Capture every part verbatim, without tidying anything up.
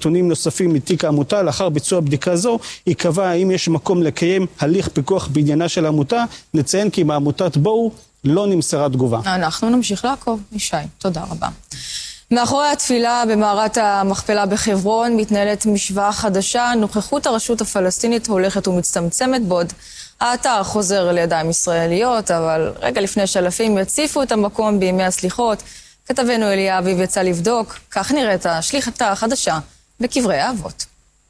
נתונים נוספים מתיק העמותה. לאחר ביצוע בדיקה זו יקבע האם יש מקום לקיים הליך פיקוח בעניינה של העמותה. נציין כי מעמותת בואו לא נמסרה תגובה. אנחנו נמשיך לעקוב. ישי, תודה רבה. מאחורי התפילה במערת המכפלה בחברון מתנהלת משוואה חדשה. נוכחות הרשות הפלסטינית הולכת ומצטמצמת בעוד האתר חוזר לידיים ישראליות, אבל רגע לפני שאלפים יציפו את המקום בימי הסליחות, כתבנו אליה אביב יצא לבדוק, כך נראית השליחתה החדשה בקברי האבות.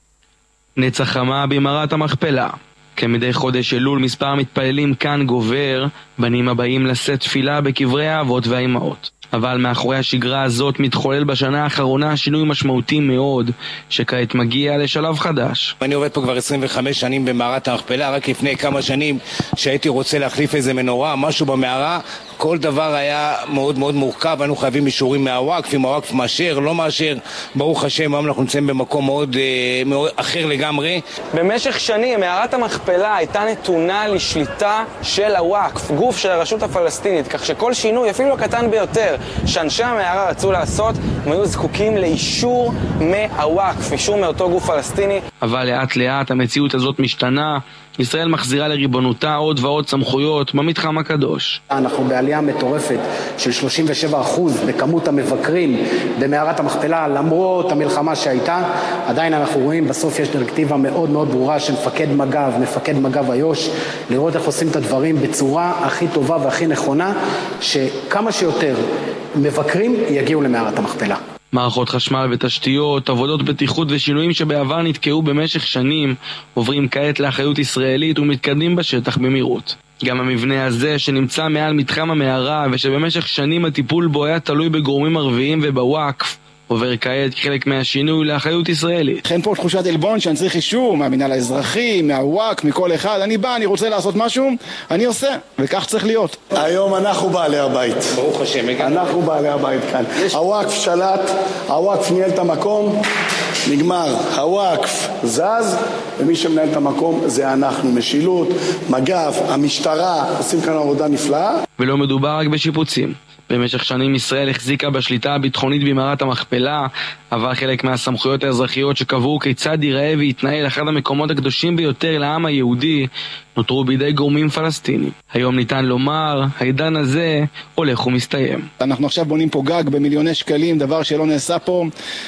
נצח חמה במערת המכפלה. כמדי חודש אלול מספר המתפללים כאן גובר, בנים הבאים לשאת תפילה בקברי האבות והאימהות. אבל מאחורי השגרה הזאת מתחולל בשנה האחרונה שינוי משמעותי מאוד, שכעת מגיע לשלב חדש. אני עובד פה כבר עשרים וחמש שנים במערת המכפלה. רק לפני כמה שנים שהייתי רוצה להחליף איזה מנורה, משהו במערה, כל דבר היה מאוד מאוד מורכב. היינו חייבים אישורים מהוואקף, אם הוואקף מאשר, לא מאשר. ברוך השם, היום אנחנו נמצאים במקום מאוד, מאוד אחר לגמרי. במשך שנים מערת המכפלה הייתה נתונה לשליטה של הוואקף, גוף של הרשות הפלסטינית, כך שכל שינוי, אפילו הקטן ביותר, שאנשי המערה רצו לעשות, הם היו זקוקים לאישור מהוואקף, אישור מאותו גוף פלסטיני. אבל לאט לאט המציאות הזאת משתנה. ישראל מחזירה לריבונותה עוד ועוד סמכויות במתחם הקדוש. אנחנו בעלייה מטורפת של שלושים ושבעה אחוז בכמות המבקרים במערת המכפלה, למרות המלחמה שהייתה. עדיין אנחנו רואים, בסוף יש דירקטיבה מאוד מאוד ברורה של מפקד מג"ב, מפקד מג"ב איו"ש, לראות איך עושים את הדברים בצורה הכי טובה והכי נכונה, שכמה שיותר מבקרים יגיעו למערת המכפלה. מערכות חשמל ותשתיות, עבודות בטיחות ושינויים שבעבר נתקעו במשך שנים, עוברים כעת לאחריות ישראלית ומתקדמים בשטח במהירות. גם המבנה הזה שנמצא מעל מתחם המערה ושבמשך שנים הטיפול בו היה תלוי בגורמים ערביים ובוואקף, עובר כעת חלק מהשינוי לאחריות ישראלית. לכן פה תחושת עלבון שאני צריך אישור מהמינהל האזרחי, מהוואק, מכל אחד. אני בא, אני רוצה לעשות משהו, אני עושה, וכך צריך להיות. היום אנחנו בעלי הבית. ברוך השם, אנחנו בעלי הבית כאן. הוואקף שלט, הוואקף ניהל את המקום, נגמר. הוואקף זז, ומי שמנהל את המקום זה אנחנו. משילות, מג"ב, המשטרה, עושים כאן עבודה נפלאה. ולא מדובר רק בשיפוצים. במשך שנים ישראל החזיקה בשליטה הביטחונית במערת המכפלה, אבל חלק מהסמכויות האזרחיות שקבעו כיצד ייראה ויתנהל אחד המקומות הקדושים ביותר לעם היהודי, נותרו בידי גורמים פלסטינים. היום ניתן לומר, העידן הזה הולך ומסתיים. אנחנו עכשיו בונים פה גג במיליוני שקלים, דבר שלא נעשה פה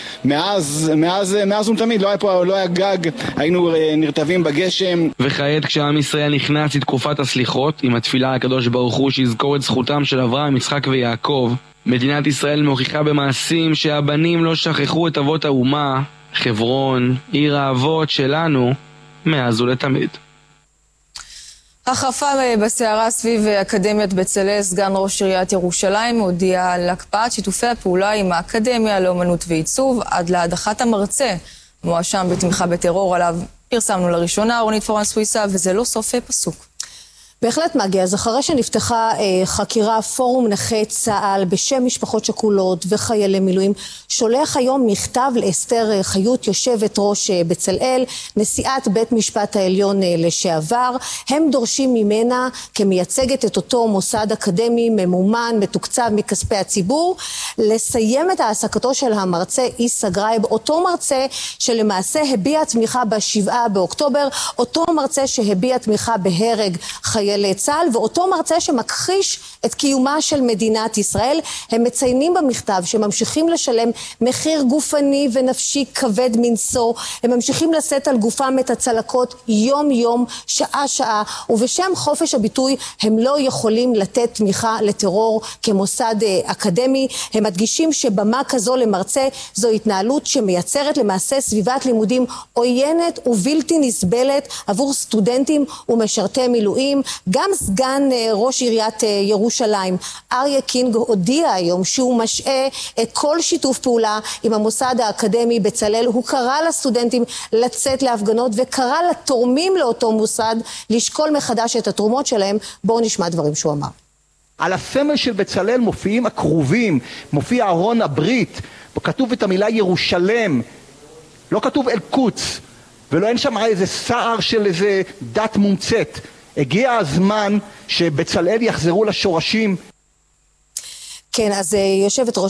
מאז, מאז, מאז ותמיד. לא היה פה, לא היה גג, היינו נרטבים בגשם. וכעת כשעם ישראל נכנס לתקופת הסליחות, עם התפילה הקדוש ברוך הוא שיזכור את זכותם של אברהם, יצחק ויעקב, מדינת ישראל מוכיחה במעשים שהבנים לא שכחו את אבות האומה, חברון, עיר האבות שלנו, מאז ולתמיד. החרפה בסערה סביב אקדמיית בצלאל, סגן ראש עיריית ירושלים הודיע על הקפאת שיתופי הפעולה עם האקדמיה לאומנות ועיצוב עד להדחת המרצה מואשם בתמיכה בטרור. עליו פרסמנו לראשונה רונית פורן-סוויסה, וזה לא סוף פסוק. בהחלט מגיע, אז אחרי שנפתחה אה, חקירה, פורום נכי צה"ל בשם משפחות שכולות וחיילי מילואים שולח היום מכתב לאסתר חיות, יושבת ראש אה, בצלאל, נשיאת בית משפט העליון אה, לשעבר. הם דורשים ממנה כמייצגת את אותו מוסד אקדמי ממומן, מתוקצב מכספי הציבור, לסיים את העסקתו של המרצה איסה גרייב, אותו מרצה שלמעשה הביע תמיכה בשבעה באוקטובר, אותו מרצה שהביע תמיכה בהרג חיילי לצה"ל, ואותו מרצה שמכחיש את קיומה של מדינת ישראל. הם מציינים במכתב שממשיכים לשלם מחיר גופני ונפשי כבד מנשוא, הם ממשיכים לשאת על גופם את הצלקות יום יום, שעה שעה, ובשם חופש הביטוי הם לא יכולים לתת תמיכה לטרור כמוסד אקדמי. הם מדגישים שבמה כזו למרצה זו התנהלות שמייצרת למעשה סביבת לימודים עוינת ובלתי נסבלת עבור סטודנטים ומשרתי מילואים. גם סגן ראש עיריית ירושלים, אריה קינג, הודיע היום שהוא משעה את כל שיתוף פעולה עם המוסד האקדמי בצלאל. הוא קרא לסטודנטים לצאת להפגנות וקרא לתורמים לאותו מוסד לשקול מחדש את התרומות שלהם. בואו נשמע דברים שהוא אמר. על הסמל של בצלאל מופיעים הקרובים, מופיע ארון הברית, כתוב את המילה ירושלם, לא כתוב אל-קודס, ולא אין שם איזה סער של איזה דת מומצאת. הגיע הזמן שבצלאל יחזרו לשורשים. כן, אז יושבת ראש